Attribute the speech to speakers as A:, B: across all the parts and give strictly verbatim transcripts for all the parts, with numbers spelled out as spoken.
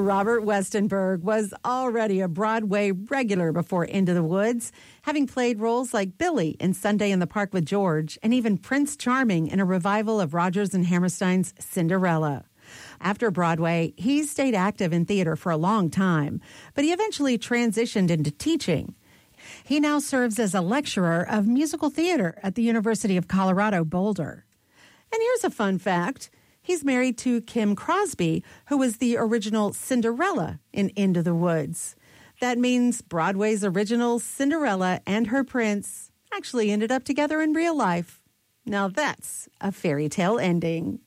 A: Robert Westenberg was already a Broadway regular before Into the Woods, having played roles like Billy in Sunday in the Park with George and even Prince Charming in a revival of Rodgers and Hammerstein's Cinderella. After Broadway, he stayed active in theater for a long time, but he eventually transitioned into teaching. He now serves as a lecturer of musical theater at the University of Colorado Boulder. And here's a fun fact. He's married to Kim Crosby, who was the original Cinderella in Into the Woods. That means Broadway's original Cinderella and her prince actually ended up together in real life. Now that's a fairy tale ending.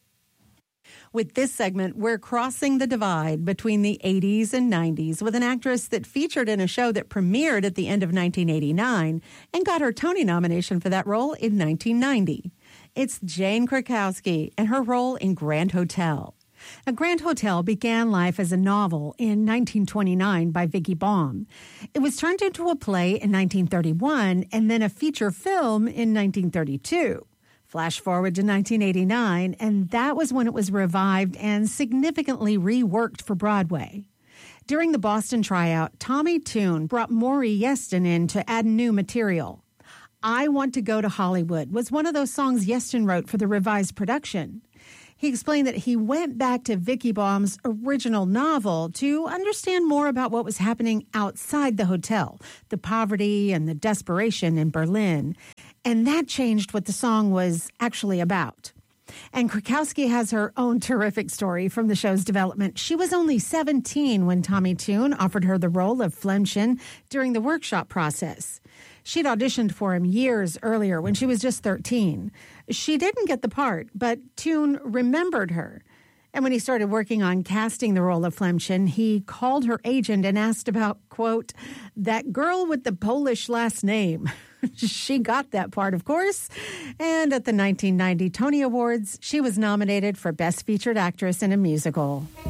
A: With this segment, we're crossing the divide between the eighties and nineties with an actress that featured in a show that premiered at the end of nineteen eighty-nine and got her Tony nomination for that role in nineteen ninety. It's Jane Krakowski and her role in Grand Hotel. Now, Grand Hotel began life as a novel in nineteen twenty-nine by Vicky Baum. It was turned into a play in nineteen thirty-one and then a feature film in nineteen thirty-two. Flash forward to nineteen eighty-nine, and that was when it was revived and significantly reworked for Broadway. During the Boston tryout, Tommy Tune brought Maury Yeston in to add new material. I Want to Go to Hollywood was one of those songs Yeston wrote for the revised production. He explained that he went back to Vicky Baum's original novel to understand more about what was happening outside the hotel, the poverty and the desperation in Berlin. And that changed what the song was actually about. And Krakowski has her own terrific story from the show's development. She was only seventeen when Tommy Tune offered her the role of Flemchen during the workshop process. She'd auditioned for him years earlier when she was just thirteen. She didn't get the part, but Tune remembered her. And when he started working on casting the role of Flemchen, he called her agent and asked about, quote, that girl with the Polish last name. She got that part, of course. And at the nineteen ninety Tony Awards, she was nominated for Best Featured Actress in a Musical.